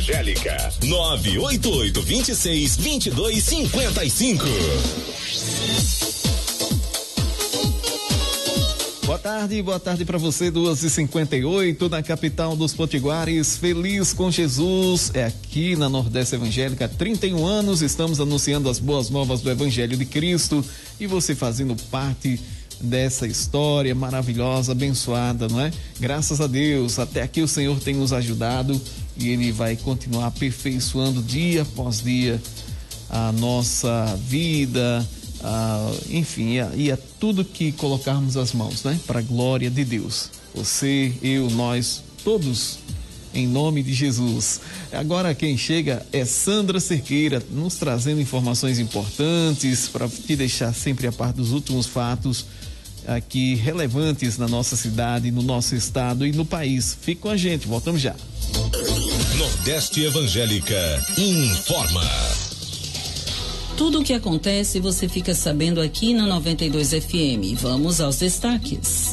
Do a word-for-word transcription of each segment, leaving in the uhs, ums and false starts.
Evangélica. nove oito oito, dois seis, dois dois cinco cinco. Boa tarde, boa tarde para você, duas e cinquenta e oito, na capital dos Potiguares. Feliz com Jesus, é aqui na Nordeste Evangélica, há trinta e um anos, estamos anunciando as boas novas do Evangelho de Cristo e você fazendo parte dessa história maravilhosa, abençoada, não é? Graças a Deus, até aqui o Senhor tem nos ajudado e Ele vai continuar aperfeiçoando dia após dia a nossa vida, Ah, enfim, e a tudo que colocarmos as mãos, né? Para a glória de Deus. Você, eu, nós, todos, em nome de Jesus. Agora quem chega é Sandra Cerqueira, nos trazendo informações importantes para te deixar sempre a par dos últimos fatos aqui relevantes na nossa cidade, no nosso estado e no país. Fique com a gente, voltamos já. Nordeste Evangélica informa. Tudo o que acontece você fica sabendo aqui na noventa e dois F M. Vamos aos destaques.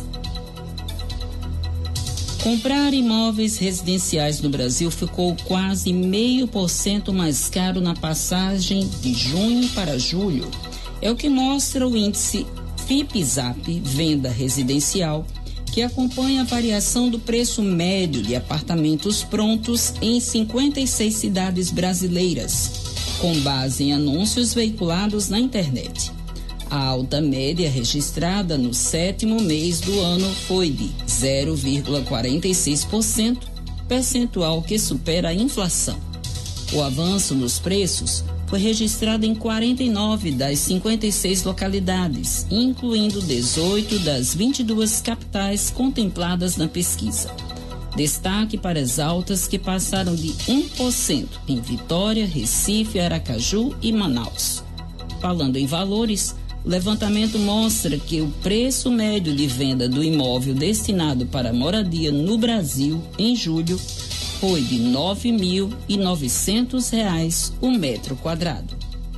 Comprar imóveis residenciais no Brasil ficou quase meio por cento mais caro na passagem de junho para julho. É o que mostra o índice FIPZAP, venda residencial, que acompanha a variação do preço médio de apartamentos prontos em cinquenta e seis cidades brasileiras, com base em anúncios veiculados na internet. A alta média registrada no sétimo mês do ano foi de zero vírgula quarenta e seis por cento, percentual que supera a inflação. O avanço nos preços foi registrado em quarenta e nove das cinquenta e seis localidades, incluindo dezoito das vinte e duas capitais contempladas na pesquisa. Destaque para as altas que passaram de um por cento em Vitória, Recife, Aracaju e Manaus. Falando em valores, o levantamento mostra que o preço médio de venda do imóvel destinado para moradia no Brasil em julho foi de nove mil e novecentos reais o metro quadrado.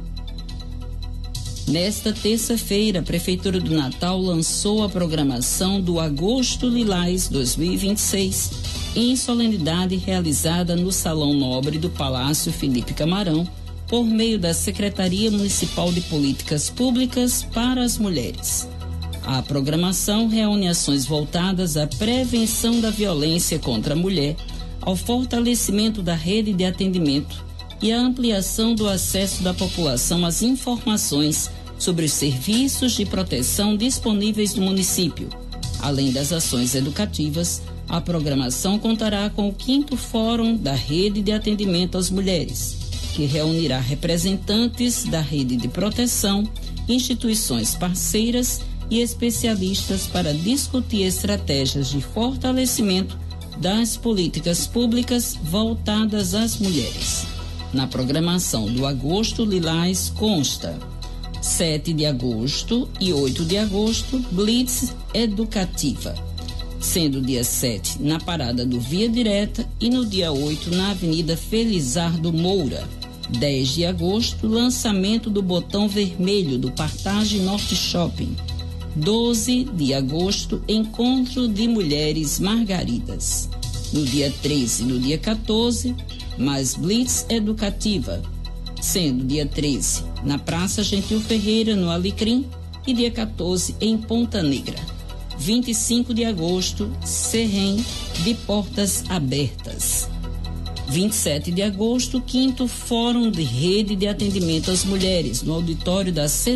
Nesta terça-feira, a Prefeitura do Natal lançou a programação do Agosto Lilás dois mil e vinte e seis, em solenidade realizada no Salão Nobre do Palácio Felipe Camarão, por meio da Secretaria Municipal de Políticas Públicas para as Mulheres. A programação reúne ações voltadas à prevenção da violência contra a mulher, ao fortalecimento da rede de atendimento e a ampliação do acesso da população às informações sobre os serviços de proteção disponíveis no município. Além das ações educativas, a programação contará com o quinto Fórum da Rede de Atendimento às Mulheres, que reunirá representantes da rede de proteção, instituições parceiras e especialistas para discutir estratégias de fortalecimento das políticas públicas voltadas às mulheres. Na programação do Agosto Lilás consta sete de agosto e oito de agosto, Blitz Educativa, sendo dia sete na Parada do Via Direta e no dia oito na Avenida Felizardo Moura. dez de agosto, lançamento do botão vermelho do Partage Norte Shopping. doze de agosto, encontro de mulheres Margaridas. No dia treze e no dia quatorze, mais Blitz Educativa, sendo dia treze na Praça Gentil Ferreira, no Alecrim, e dia quatorze em Ponta Negra. vinte e cinco de agosto, Serrém de Portas Abertas. vinte e sete de agosto, quinto Fórum de Rede de Atendimento às Mulheres, no auditório da C